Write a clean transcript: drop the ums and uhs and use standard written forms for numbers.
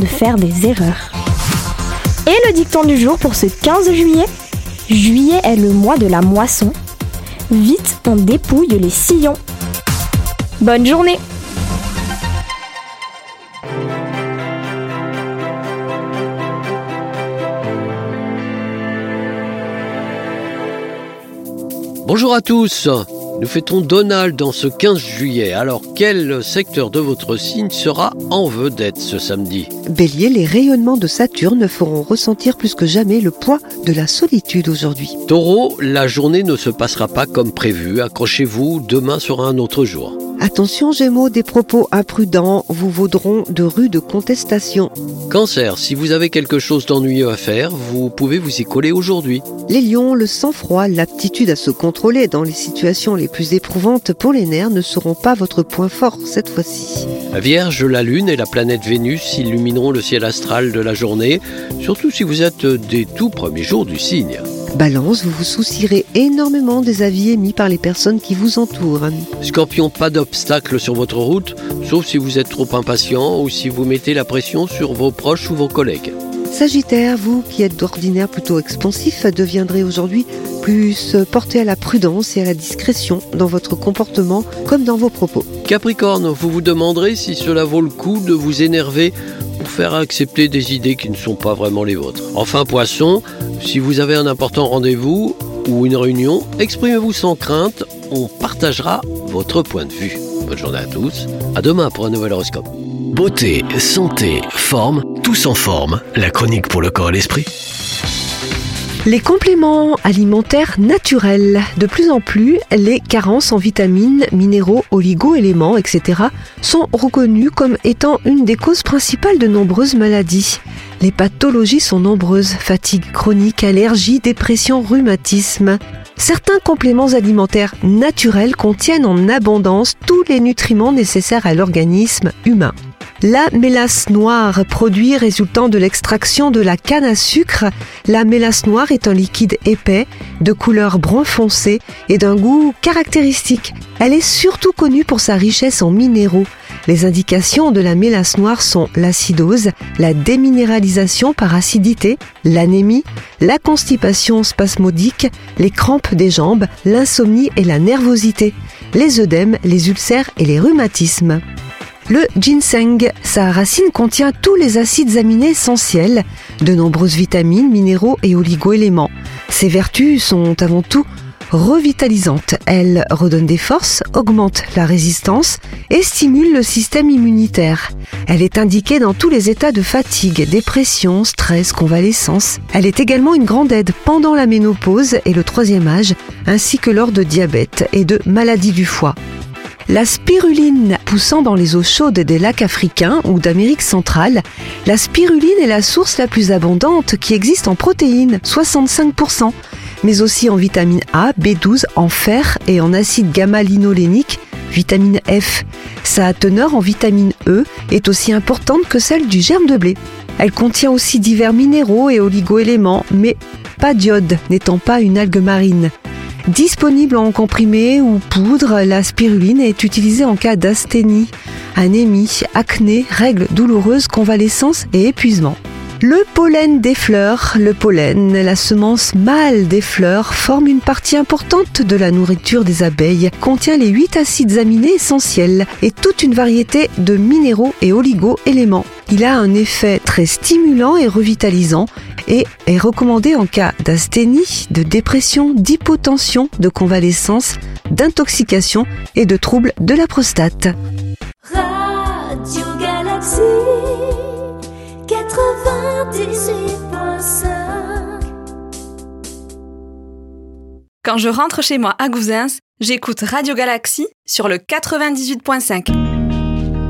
de faire des erreurs. Et le dicton du jour pour ce 15 juillet. Juillet est le mois de la moisson. Vite, on dépouille les sillons. Bonne journée! Bonjour à tous, nous fêtons Donald dans ce 15 juillet. Alors quel secteur de votre signe sera en vedette ce samedi? Bélier, les rayonnements de Saturne feront ressentir plus que jamais le poids de la solitude aujourd'hui. Taureau, la journée ne se passera pas comme prévu. Accrochez-vous, demain sera un autre jour. Attention Gémeaux, des propos imprudents vous vaudront de rudes contestations. Cancer, si vous avez quelque chose d'ennuyeux à faire, vous pouvez vous y coller aujourd'hui. Les lions, le sang-froid, l'aptitude à se contrôler dans les situations les plus éprouvantes pour les nerfs ne seront pas votre point fort cette fois-ci. Vierge, la Lune et la planète Vénus illumineront le ciel astral de la journée, surtout si vous êtes des tout premiers jours du signe. Balance, vous vous soucierez énormément des avis émis par les personnes qui vous entourent. Scorpion, pas d'obstacle sur votre route, sauf si vous êtes trop impatient ou si vous mettez la pression sur vos proches ou vos collègues. Sagittaire, vous qui êtes d'ordinaire plutôt expansif, deviendrez aujourd'hui plus porté à la prudence et à la discrétion dans votre comportement comme dans vos propos. Capricorne, vous vous demanderez si cela vaut le coup de vous énerver pour faire accepter des idées qui ne sont pas vraiment les vôtres. Enfin Poisson, si vous avez un important rendez-vous ou une réunion, exprimez-vous sans crainte, on partagera votre point de vue. Bonne journée à tous, à demain pour un nouvel horoscope. Beauté, santé, forme, tous en forme. La chronique pour le corps et l'esprit. Les compléments alimentaires naturels. De plus en plus, les carences en vitamines, minéraux, oligo-éléments, etc. sont reconnus comme étant une des causes principales de nombreuses maladies. Les pathologies sont nombreuses: fatigue chronique, allergie, dépression, rhumatisme. Certains compléments alimentaires naturels contiennent en abondance tous les nutriments nécessaires à l'organisme humain. La mélasse noire, produit résultant de l'extraction de la canne à sucre. La mélasse noire est un liquide épais, de couleur brun foncé et d'un goût caractéristique. Elle est surtout connue pour sa richesse en minéraux. Les indications de la mélasse noire sont l'acidose, la déminéralisation par acidité, l'anémie, la constipation spasmodique, les crampes des jambes, l'insomnie et la nervosité, les œdèmes, les ulcères et les rhumatismes. Le ginseng, sa racine contient tous les acides aminés essentiels, de nombreuses vitamines, minéraux et oligo-éléments. Ses vertus sont avant tout revitalisantes. Elle redonne des forces, augmente la résistance et stimule le système immunitaire. Elle est indiquée dans tous les états de fatigue, dépression, stress, convalescence. Elle est également une grande aide pendant la ménopause et le troisième âge, ainsi que lors de diabète et de maladies du foie. La spiruline, poussant dans les eaux chaudes des lacs africains ou d'Amérique centrale, la spiruline est la source la plus abondante qui existe en protéines, 65%, mais aussi en vitamine A, B12, en fer et en acide gamma-linolénique, vitamine F. Sa teneur en vitamine E est aussi importante que celle du germe de blé. Elle contient aussi divers minéraux et oligo-éléments, mais pas d'iode, n'étant pas une algue marine. Disponible en comprimé ou poudre, la spiruline est utilisée en cas d'asthénie, anémie, acné, règles douloureuses, convalescence et épuisement. Le pollen des fleurs, le pollen, la semence mâle des fleurs, forme une partie importante de la nourriture des abeilles, contient les 8 acides aminés essentiels et toute une variété de minéraux et oligo-éléments. Il a un effet très stimulant et revitalisant et est recommandé en cas d'asthénie, de dépression, d'hypotension, de convalescence, d'intoxication et de troubles de la prostate. Radio Galaxie 98.5. Quand je rentre chez moi à Gouzins, j'écoute Radio Galaxie sur le 98.5.